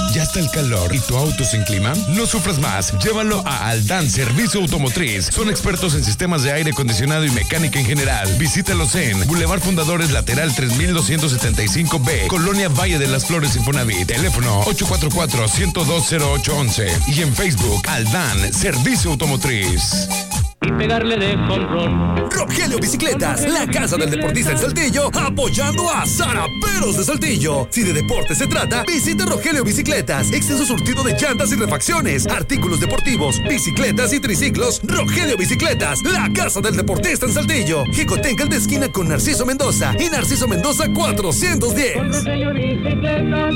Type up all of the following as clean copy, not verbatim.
¿Ya está el calor y tu auto sin clima? No sufras más. Llévalo a Aldán Servicio Automotriz. Son expertos en sistemas de aire acondicionado y mecánica en general. Visítalos en Boulevard Fundadores Lateral 3275B, Colonia Valle de las Flores, Infonavit. Teléfono 844-102-0811. Y en Facebook, Aldán Servicio Automotriz. Y pegarle de jonrón. Rogelio Bicicletas, la casa del deportista en Saltillo, apoyando a Zaraperos de Saltillo. Si de deporte se trata, visita Rogelio Bicicletas. Extenso surtido de llantas y refacciones, artículos deportivos, bicicletas y triciclos. Rogelio Bicicletas, la casa del deportista en Saltillo. Jicotencal de esquina con Narciso Mendoza y Narciso Mendoza 410. Con Rogelio Bicicletas.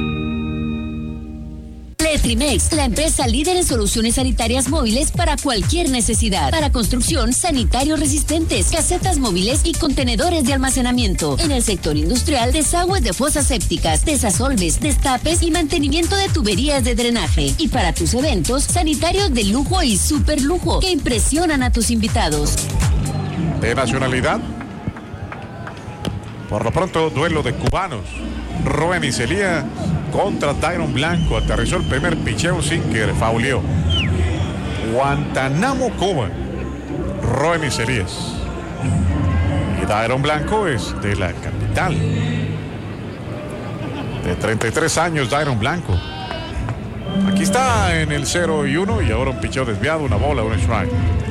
Letrimex, la empresa líder en soluciones sanitarias móviles para cualquier necesidad. Para construcción, sanitarios resistentes, casetas móviles y contenedores de almacenamiento. En el sector industrial, desagües de fosas sépticas, desasolves, destapes y mantenimiento de tuberías de drenaje. Y para tus eventos, sanitarios de lujo y super lujo que impresionan a tus invitados. De nacionalidad, por lo pronto, duelo de cubanos. Roen Celía contra Dairon Blanco. Aterrizó el primer picheo sin que fauleó. Guantánamo, Cuba. Roen Celías. Y Dairon Blanco es de la capital. De 33 años, Dairon Blanco. Aquí está en el 0-1 y ahora un picheo desviado, una bola, un strike.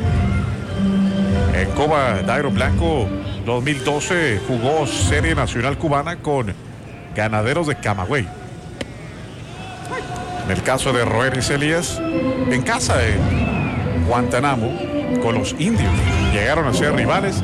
En Cuba, Dairon Blanco, 2012, jugó Serie Nacional Cubana con Ganaderos de Camagüey. En el caso de Roen Celías, en casa en Guantánamo, con los indios. Llegaron a ser rivales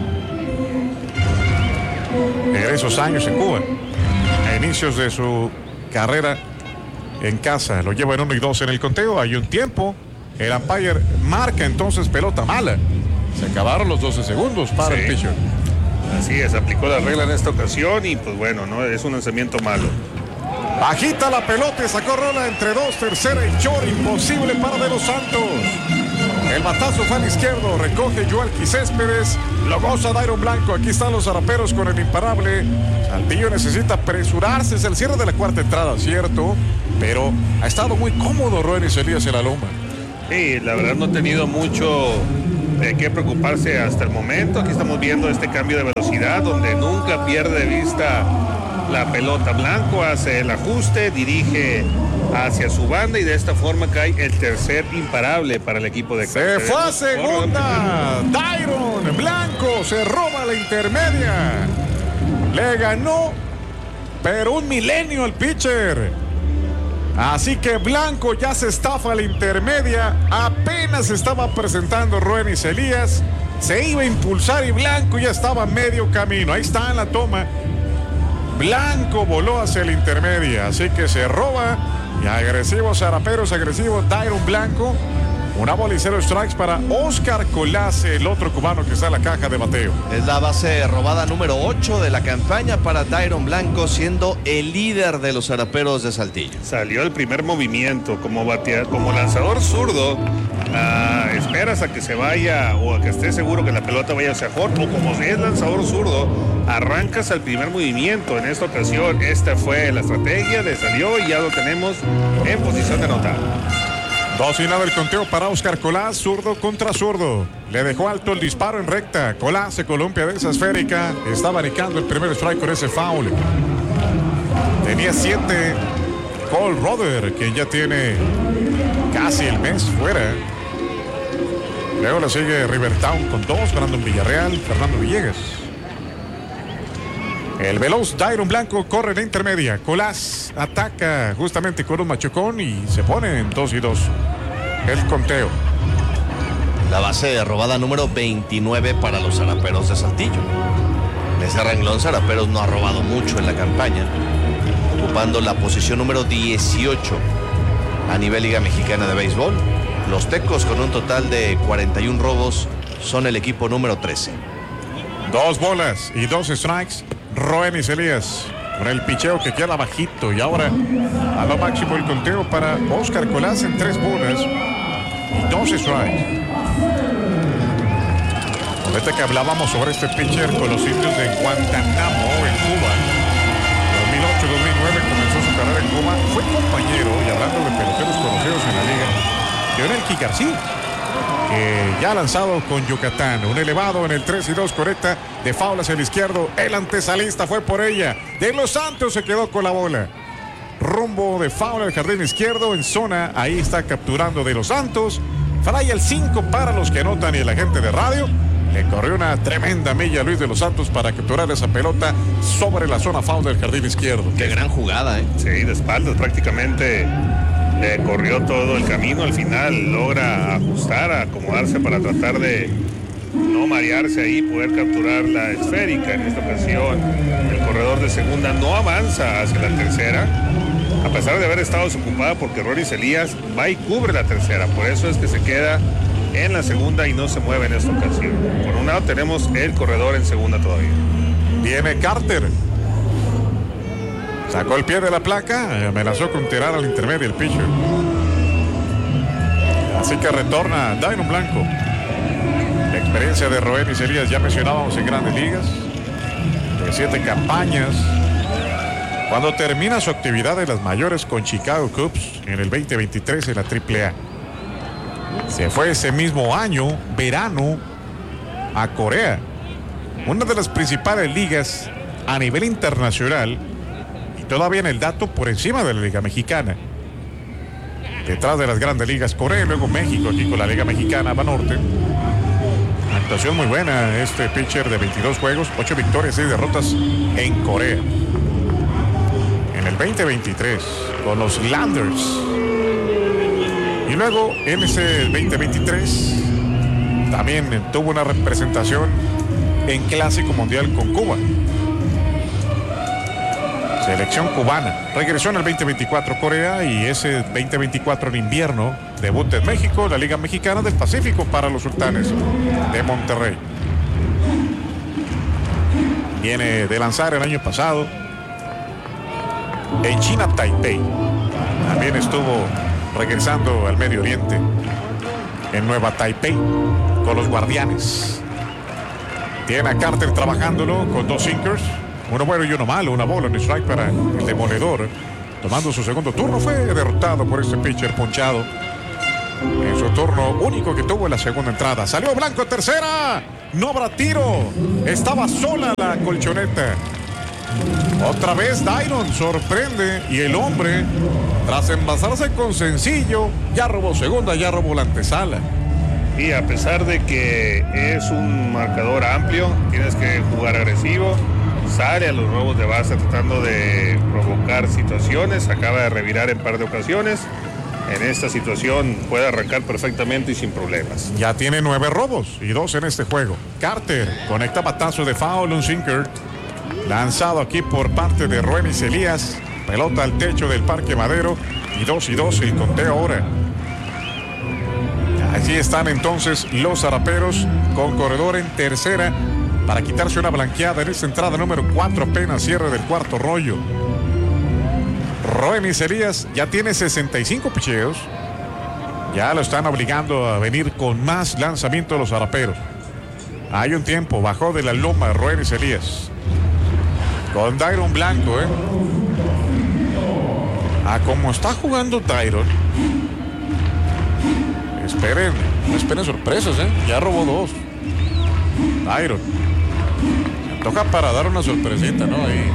en esos años en Cuba. A inicios de su carrera en casa, lo lleva en 1-2 en el conteo. Hay un tiempo, el umpire marca entonces pelota mala. Se acabaron los 12 segundos para el pitcher. Así es, aplicó la regla en esta ocasión y pues bueno, no es un lanzamiento malo. Agita la pelota y sacó rola entre dos, tercera y short, imposible para De Los Santos. El batazo fue al izquierdo, recoge Joelqui Céspedes, lo goza Dairon Blanco. Aquí están los zaraperos con el imparable. Saltillo necesita apresurarse, es el cierre de la cuarta entrada, cierto, pero ha estado muy cómodo Roen Celías en la loma. Sí, la verdad no ha tenido mucho de qué preocuparse hasta el momento. Aquí estamos viendo este cambio de velocidad donde nunca pierde de vista la pelota. Blanco hace el ajuste, dirige hacia su banda y de esta forma cae el tercer imparable para el equipo de Se fue a segunda. Dairon Blanco se roba la intermedia. Le ganó, pero un milenio al pitcher. Así que Blanco ya se estafa la intermedia. Apenas estaba presentando Roen Celías. Se iba a impulsar y Blanco ya estaba a medio camino. Ahí está en la toma. Blanco voló hacia la intermedia. Así que se roba. Y agresivo Zaraperos, agresivo Dairon Blanco. Una bola y 0 strikes para Oscar Colace, el otro cubano que está en la caja de bateo. Es la base robada número 8 de la campaña para Dairon Blanco, siendo el líder de los zaraperos de Saltillo. Salió el primer movimiento como lanzador zurdo. Esperas a que se vaya o a que esté seguro que la pelota vaya hacia home, o como es lanzador zurdo, arrancas al primer movimiento. En esta ocasión, esta fue la estrategia, le salió y ya lo tenemos en posición de anotar. 2-0 el conteo para Oscar Colás, zurdo contra zurdo. Le dejó alto el disparo en recta. Colás se columpia de esa esférica. Está abanicando el primer strike con ese foul. Tenía 7 Cole Roder, quien ya tiene casi el mes fuera. Luego le sigue Rivertown con 2, Brandon Villarreal, Fernando Villegas. El veloz Dairon Blanco corre en la intermedia. Colás ataca justamente con un machucón y se pone en 2-2. El conteo. La base robada número 29 para los zaraperos de Saltillo. En ese renglón, Zaraperos no ha robado mucho en la campaña, ocupando la posición número 18 a nivel Liga Mexicana de Béisbol. Los Tecos, con un total de 41 robos, son el equipo número 13. 2 bolas y 2 strikes. Roen Celías con el picheo que queda bajito y ahora a lo máximo el conteo para Oscar Colás en 3 bolas y 2 strikes. Ahorita que hablábamos sobre este pitcher con los indios de Guantánamo en Cuba, 2008-2009 comenzó su carrera en Cuba, fue compañero y Leonel García, que ya ha lanzado con Yucatán. Un elevado en el 3-2, correcta, de foul hacia el izquierdo. El antesalista fue por ella. De Los Santos se quedó con la bola. Rumbo de foul al jardín izquierdo en zona. Ahí está capturando de Los Santos. Falla el 5 para los que anotan y el agente de radio. Le corrió una tremenda milla a Luis de Los Santos para capturar esa pelota sobre la zona foul del jardín izquierdo. Qué gran jugada, ¿eh? Sí, de espaldas prácticamente corrió todo el camino. Al final logra ajustar, acomodarse para tratar de no marearse ahí, poder capturar la esférica. En esta ocasión el corredor de segunda no avanza hacia la tercera, a pesar de haber estado desocupada, porque Ronis Elías va y cubre la tercera. Por eso es que se queda en la segunda y no se mueve en esta ocasión. Por un lado tenemos el corredor en segunda todavía. Viene Carter. Sacó el pie de la placa, amenazó con tirar al intermedio el pitcher. Así que retorna Dairon Blanco. La experiencia de Roenis Elías, ya mencionábamos, en Grandes Ligas. De 7 campañas. Cuando termina su actividad de las mayores con Chicago Cubs en el 2023 en la AAA. Se fue ese mismo año, verano, a Corea, una de las principales ligas a nivel internacional, y todavía en el dato por encima de la Liga Mexicana. Detrás de las grandes ligas, Corea, y luego México, aquí con la Liga Mexicana Banorte. Actuación muy buena, este pitcher de 22 juegos, 8 victorias, 6 derrotas en Corea. En el 2023, con los Landers. Y luego en ese 2023 también tuvo una representación en Clásico Mundial con Cuba. Selección cubana. Regresó en el 2024 Corea, y ese 2024 en invierno debut en México, la Liga Mexicana del Pacífico para los Sultanes de Monterrey. Viene de lanzar el año pasado en China, Taipei. También estuvo regresando al Medio Oriente en Nueva Taipei con los Guardianes. Tiene a Carter trabajándolo con 2 sinkers, uno bueno y uno malo, una bola en strike para el demoledor. Tomando su segundo turno, fue derrotado por este pitcher ponchado en su turno único que tuvo en la segunda entrada. Salió Blanco, tercera, no habrá tiro, estaba sola la colchoneta. Otra vez Dairon sorprende, y el hombre, tras envasarse con sencillo, ya robó segunda, ya robó la antesala. Y a pesar de que es un marcador amplio, tienes que jugar agresivo. Sale a los robos de base tratando de provocar situaciones. Acaba de revirar en par de ocasiones. En esta situación puede arrancar perfectamente y sin problemas. Ya tiene 9 robos y 2 en este juego. Carter conecta batazo de foul, un sinker lanzado aquí por parte de Roenis Elías. Pelota al techo del Parque Madero, y 2-2 el conteo ahora. Allí están entonces los Zaraperos con corredor en tercera para quitarse una blanqueada en esta entrada número 4, apenas cierre del cuarto rollo. Roenis Elías ya tiene 65 picheos. Ya lo están obligando a venir con más lanzamiento de los Zaraperos. Hay un tiempo, bajó de la loma Roenis Elías. Con Dairon Blanco, a como está jugando Dairon, no esperen sorpresas, ya robó 2. Dairon toca para dar una sorpresita, ¿no? Ahí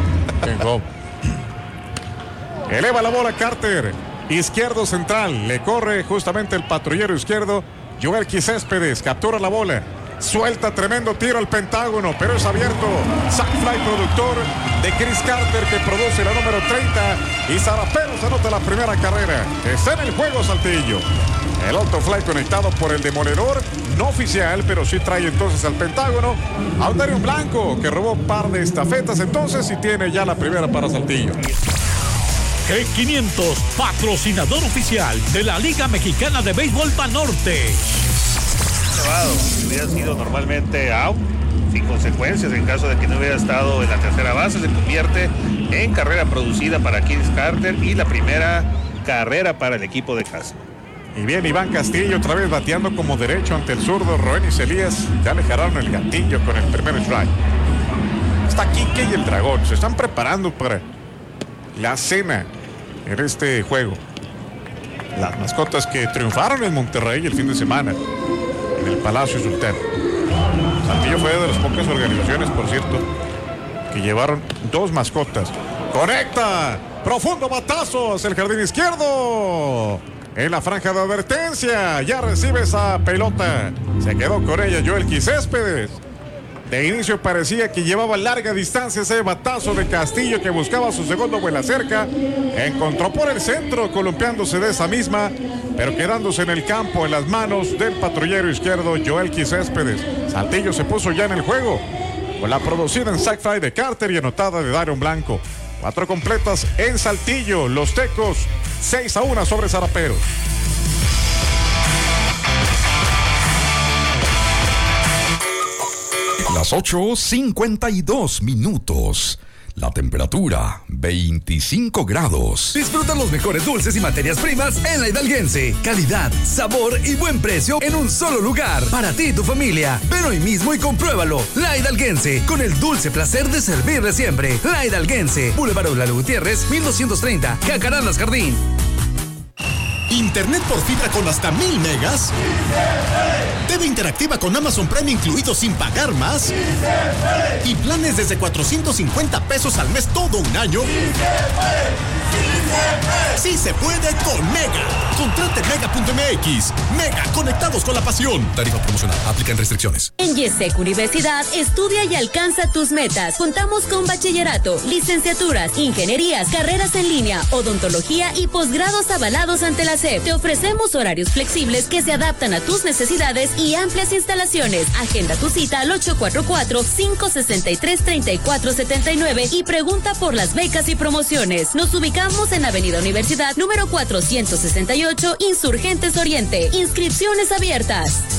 eleva la bola Carter, izquierdo central, le corre justamente el patrullero izquierdo, Joelqui Céspedes, captura la bola, suelta tremendo tiro al Pentágono, pero es abierto. Sac fly productor de Chris Carter, que produce la número 30, y Zaraperos anota la primera carrera. Está en el juego Saltillo. El alto fly conectado por el demoledor, no oficial, pero sí trae entonces al Pentágono a un Dairon Blanco, que robó un par de estafetas entonces y tiene ya la primera para Saltillo. G500, patrocinador oficial de la Liga Mexicana de Béisbol Banorte. Hubiera sido normalmente out, sin consecuencias. En caso de que no hubiera estado en la tercera base, se convierte en carrera producida para Chris Carter y la primera carrera para el equipo de casa. Y bien, Iván Castillo otra vez bateando como derecho ante el zurdo Roenis Elías. Ya le jalaron el gatillo con el primer strike. Está Quique y el Dragón. Se están preparando para la cena en este juego. Las mascotas que triunfaron en Monterrey el fin de semana, en el Palacio Sultán. Saltillo fue de las pocas organizaciones, por cierto, que llevaron 2 mascotas. ¡Conecta! ¡Profundo batazo hacia el jardín izquierdo! En la franja de advertencia, ya recibe esa pelota. Se quedó con ella Joelqui Céspedes. De inicio parecía que llevaba larga distancia ese batazo de Castillo, que buscaba su segundo vuela cerca. Encontró por el centro, columpiándose de esa misma, pero quedándose en el campo, en las manos del patrullero izquierdo Joelqui Céspedes. Saltillo se puso ya en el juego, con la producida en sac fly de Carter y anotada de Dairon Blanco. 4 completas en Saltillo. Los Tecos 6-1 sobre Zaraperos. Las 8:52 minutos. La temperatura, 25 grados. Disfruta los mejores dulces y materias primas en La Hidalguense. Calidad, sabor y buen precio en un solo lugar. Para ti y tu familia. Ven hoy mismo y compruébalo. La Hidalguense, con el dulce placer de servirle siempre. La Hidalguense, Boulevard Lalo Gutiérrez, 1230, Jacarandas Jardín. Internet por fibra con hasta 1000 megas. TV interactiva con Amazon Prime incluido sin pagar más. Y planes desde 450 pesos al mes todo un año. Sí se puede con Mega. Contrate Mega.mx. Mega, conectados con la pasión. Tarifa promocional, aplican restricciones. En YESEC Universidad, estudia y alcanza tus metas. Contamos con bachillerato, licenciaturas, ingenierías, carreras en línea, odontología y posgrados avalados ante la SEP. Te ofrecemos horarios flexibles que se adaptan a tus necesidades y amplias instalaciones. Agenda tu cita al 844-563-3479 y pregunta por las becas y promociones. Nos ubicamos en Avenida Universidad, número 468, Insurgentes Oriente. Inscripciones abiertas.